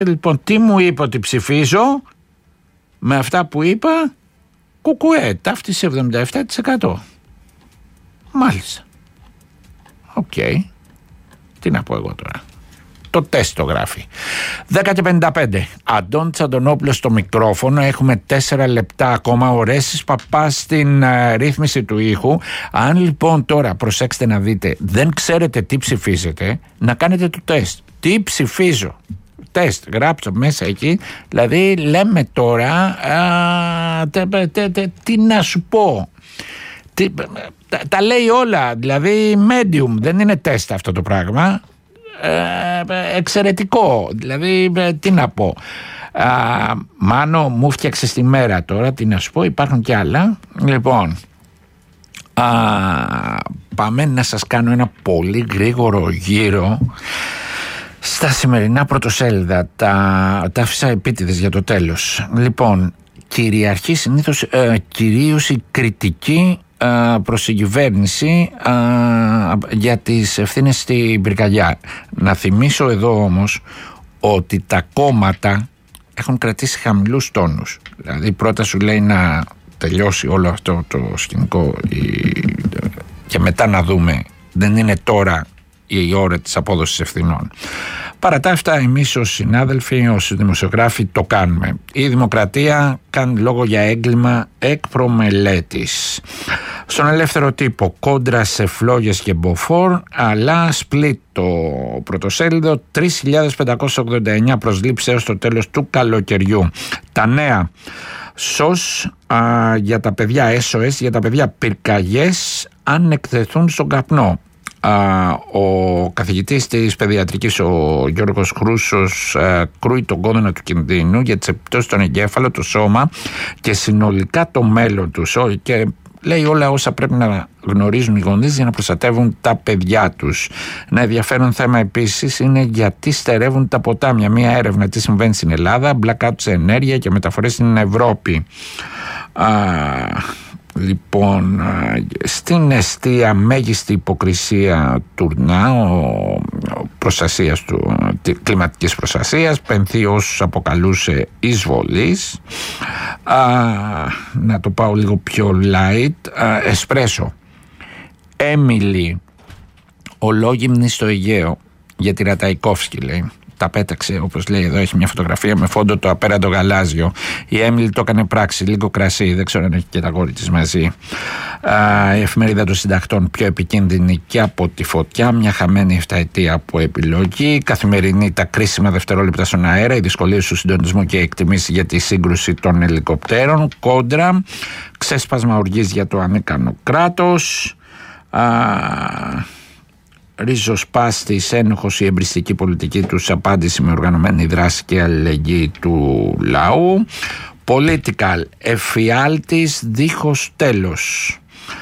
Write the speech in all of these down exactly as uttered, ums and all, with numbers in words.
Λοιπόν, τι μου είπε ότι ψηφίζω, με αυτά που είπα, κουκουέ, ταύτισε εβδομήντα επτά τοις εκατό. Μάλιστα. Οκ. Okay. Τι να πω εγώ τώρα. Το τεστ το γράφει. δέκα και πενήντα πέντε. Αντώνης Αντωνόπουλος στο μικρόφωνο. Έχουμε τέσσερα λεπτά ακόμα. Ο Ρέσης Παπάς στην uh, ρύθμιση του ήχου. Αν λοιπόν τώρα, προσέξτε να δείτε, δεν ξέρετε τι ψηφίζετε, να κάνετε το τεστ. Τι ψηφίζω. Τεστ, γράψω μέσα εκεί. Δηλαδή λέμε τώρα α, τε, τε, τε, τι να σου πω. Τι, τα, τα λέει όλα. Δηλαδή medium, δεν είναι τεστ αυτό το πράγμα. Ε, εξαιρετικό. Δηλαδή τι να πω. Α, Μάνο, μου φτιάξε τη μέρα τώρα. Τι να σου πω, υπάρχουν κι άλλα. Λοιπόν, α, πάμε να σας κάνω ένα πολύ γρήγορο γύρο στα σημερινά πρωτοσέλιδα. Τα, τα άφησα επίτηδες για το τέλος. Λοιπόν, κυριαρχεί συνήθως ε, κυρίως η κριτική ε, προς η κυβέρνηση ε, για τις ευθύνες στην πυρκαγιά. Να θυμίσω εδώ όμως ότι τα κόμματα έχουν κρατήσει χαμηλούς τόνους. Δηλαδή πρώτα σου λέει να τελειώσει όλο αυτό το σκηνικό και μετά να δούμε. Δεν είναι τώρα η ώρα της απόδοσης ευθυνών. Παρά τα αυτά, εμείς ως συνάδελφοι, ως δημοσιογράφοι το κάνουμε. Η Δημοκρατία κάνει λόγο για έγκλημα εκ προμελέτης. Στον Ελεύθερο Τύπο, κόντρα σε φλόγες και μποφόρ, αλλά σπλίτ το πρωτοσέλιδο, τρεις χιλιάδες πεντακόσιες ογδόντα εννέα προσλήψεις έως το τέλος του καλοκαιριού. Τα νέα ΣΟΣ α, για τα παιδιά, ες ο ες για τα παιδιά πυρκαγιές αν εκτεθούν στον καπνό. Uh, ο καθηγητής της παιδιατρικής, ο Γιώργος Χρούσος, uh, κρούει τον κόδωνα του κινδύνου για τις επιπτώσεις στον εγκέφαλο, το σώμα και συνολικά το μέλλον τους, και λέει όλα όσα πρέπει να γνωρίζουν οι γονείς για να προστατεύουν τα παιδιά τους. Ένα ενδιαφέρον θέμα επίσης είναι γιατί στερεύουν τα ποτάμια. Μία έρευνα τι συμβαίνει στην Ελλάδα, blackout σε ενέργεια και μεταφορές στην Ευρώπη. Uh, Λοιπόν, στην εστία μέγιστη υποκρισία τουρνά ο προστασίας του, κλιματικής προστασίας, πενθεί όσους αποκαλούσε εισβολής. Α, να το πάω λίγο πιο light. Α, εσπρέσο. Έμιλι, ολόγυμνη στο Αιγαίο, για τη Ραταϊκόφσκι λέει. Τα πέταξε, όπως λέει εδώ, έχει μια φωτογραφία με φόντο το απέραντο γαλάζιο. Η Έμιλι το έκανε πράξη, λίγο κρασί, δεν ξέρω αν έχει και τα κόρη της μαζί. Α, η εφημερίδα των συντακτών, πιο επικίνδυνη και από τη φωτιά, μια χαμένη εφταετία από επιλογή. Καθημερινή, τα κρίσιμα δευτερόλεπτα στον αέρα, οι δυσκολίες του συντονισμού και οι εκτιμήσεις για τη σύγκρουση των ελικοπτέρων. Κόντρα, ξέσπασμα οργής για το ανίκανο κράτος. Α, ριζοσπάστης, ένοχος η εμπριστική πολιτική τους, απάντηση με οργανωμένη δράση και αλληλεγγύη του λαού. Political, εφιάλτης δίχως τέλος.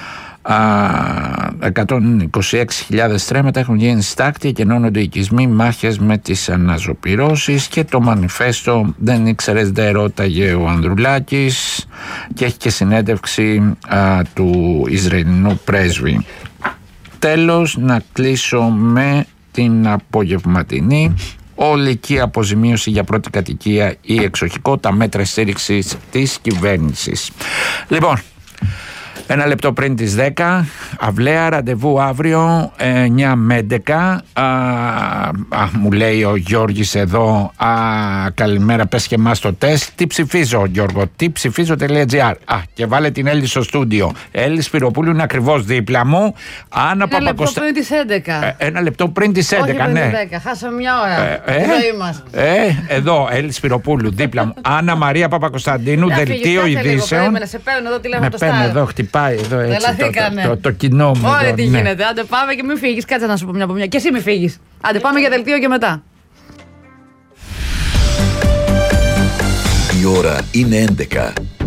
εκατόν είκοσι έξι χιλιάδες στρέμματα έχουν γίνει στάκτη και ενώνονται οικισμοί, μάχες με τις αναζωπυρώσεις. Και το μανιφέστο, δεν ήξερες, δεν ρώταγε ο Ανδρουλάκης, και έχει και συνέντευξη α, του Ισραηλινού πρέσβη. Τέλος, να κλείσω με την απογευματινή. Ολική αποζημίωση για πρώτη κατοικία ή εξοχικό, τα μέτρα στήριξης της κυβέρνησης. Λοιπόν, ένα λεπτό πριν τις δέκα, αυλαία, ραντεβού αύριο εννιά με έντεκα. Α, α, μου λέει ο Γιώργης εδώ, α, καλημέρα, πες και εμάς το τεστ. Τι ψηφίζω, Γιώργο, τι ψηφίζω.gr. Α, και βάλε την Έλλη στο στούντιο. Έλλη Σπυροπούλου είναι ακριβώς δίπλα μου. Άννα ένα Παπακοστα... λεπτό πριν τις έντεκα. Ε, ένα λεπτό πριν τις έντεκα, όχι ναι. πριν τις δέκα, χάσαμε μια ώρα. Ε, ε, εδώ είμαστε. Ε, εδώ, Έλλη Σπυροπούλου δίπλα μου. Άννα Μαρία Παπακοσταντίνου, δελτίο ειδήσεων. Με σε παίρνω εδώ τηλέφωνο Με το παίρνει Στάρ. εδώ, χτυπάει εδώ έτσι το, Τρελαθήκανε. το, το, το κοινό μου. Ωραία, εδώ, τι ναι. γίνεται. Άντε πάμε και μην φύγεις. Κάτσε να σου πω μια από μια. Και εσύ μην φύγεις. Άντε πάμε για δελτίο και μετά. Η ώρα είναι έντεκα.